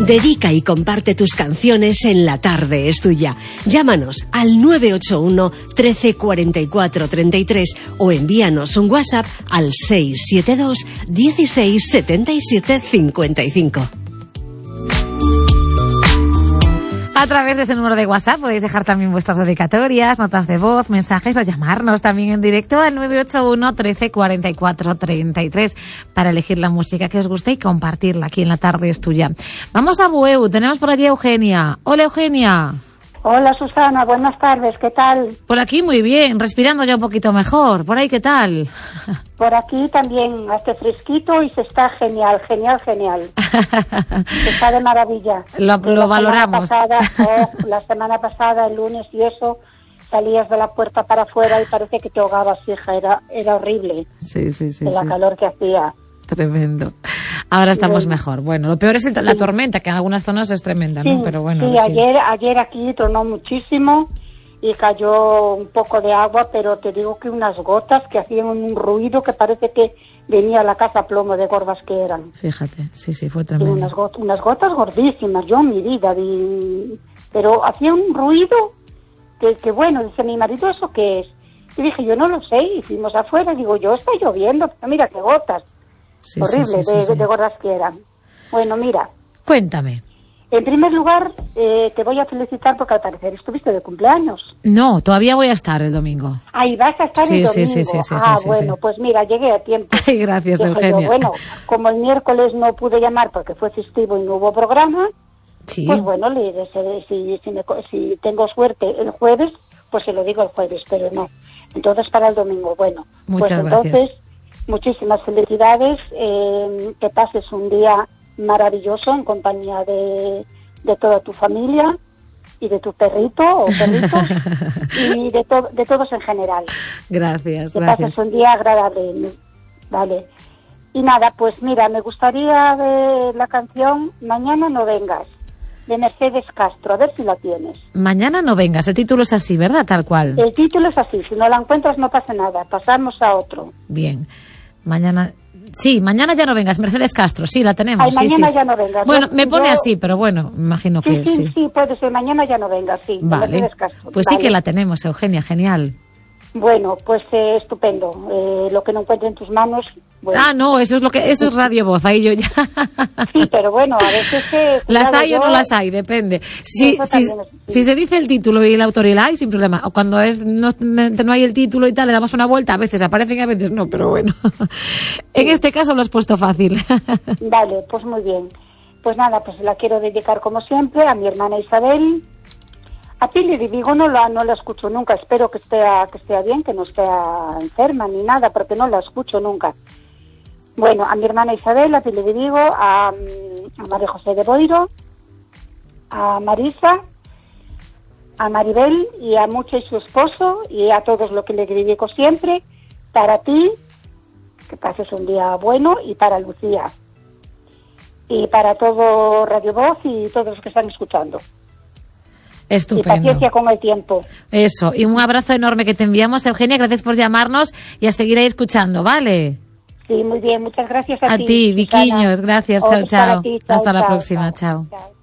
Dedica y comparte tus canciones en La Tarde es Tuya. Llámanos al 981 13 44 33 o envíanos un WhatsApp al 672 16 77 55. A través de ese número de WhatsApp podéis dejar también vuestras dedicatorias, notas de voz, mensajes o llamarnos también en directo al 981 13 44 33 para elegir la música que os guste y compartirla aquí en La Tarde es Tuya. Vamos a Bueu, tenemos por allí a Eugenia. Hola, Eugenia. Hola, Susana, buenas tardes, ¿qué tal? Por aquí muy bien, respirando ya un poquito mejor. ¿Por ahí qué tal? Por aquí también hace fresquito y se está genial. Se está de maravilla. Lo valoramos. La semana pasada, el lunes y eso, salías de la puerta para afuera y parece que te ahogabas, hija, era horrible. Sí. La calor que hacía. Tremendo. Ahora estamos mejor. Bueno, lo peor es la tormenta, que en algunas zonas es tremenda, ¿no? Pero bueno. Sí, ayer aquí tronó muchísimo y cayó un poco de agua, pero te digo que unas gotas que hacían un ruido que parece que venía a la casa a plomo de gordas que eran. Fíjate, sí, fue tremendo. Unas gotas gordísimas, yo en mi vida vi, pero hacía un ruido que bueno, dice mi marido, ¿eso qué es? Y dije, yo no lo sé, y fuimos afuera, digo, yo está lloviendo, pero mira qué gotas. Sí, horrible, sí. De gordas que eran. Bueno, mira. Cuéntame. En primer lugar, te voy a felicitar porque al parecer estuviste de cumpleaños. No, todavía voy a estar el domingo. Ahí vas a estar el domingo. Sí. Pues mira, llegué a tiempo. Ay, gracias, Eugenia. Bueno, como el miércoles no pude llamar porque fue festivo y no hubo programa, pues bueno, le diré, si tengo suerte el jueves, pues se lo digo el jueves, pero no. Entonces para el domingo, bueno. Muchas pues gracias. Entonces, muchísimas felicidades, que pases un día maravilloso en compañía de toda tu familia y de tu perrito o perritos y de todos en general. Gracias. Que pases un día agradable, vale. Y nada, pues mira, me gustaría ver la canción Mañana no vengas, de Mercedes Castro, a ver si la tienes. Mañana no vengas, el título es así, ¿verdad? Tal cual. El título es así, si no la encuentras no pasa nada, pasamos a otro. Bien. Mañana ya no vengas, Mercedes Castro, sí, la tenemos. Ay, mañana ya no vengas. Bueno, me pone así, pero bueno, imagino que sí. Sí, puede ser, mañana ya no vengas, sí. Vale, Mercedes Castro. pues sí que la tenemos, Eugenia, genial. Bueno, pues estupendo. Lo que no encuentre en tus manos... Bueno. Ah, no, eso es Radio Voz, ahí yo ya... Sí, pero bueno, a veces... las hay o no las hay, depende. Si se dice el título y el autor y la hay, sin problema. O cuando no hay el título y tal, le damos una vuelta, a veces aparecen y a veces no, pero bueno. En este caso lo has puesto fácil. Vale, pues muy bien. Pues nada, pues la quiero dedicar como siempre a mi hermana Isabel. A Pili de Vigo no la escucho nunca, espero que esté bien, que no esté enferma ni nada, porque no la escucho nunca. Bueno, a mi hermana Isabel, a Pili de Vigo, a María José de Boiro, a Marisa, a Maribel y a Mucha y su esposo y a todos los que le dedico siempre, para ti, que pases un día bueno, y para Lucía, y para todo Radio Voz y todos los que están escuchando. Estupendo. Y paciencia con el tiempo. Eso, y un abrazo enorme que te enviamos, Eugenia, gracias por llamarnos y a seguir ahí escuchando, ¿vale? Sí, muy bien, muchas gracias a ti. A ti, Viquiños, gracias, chao. Chao. Hasta la próxima, chao.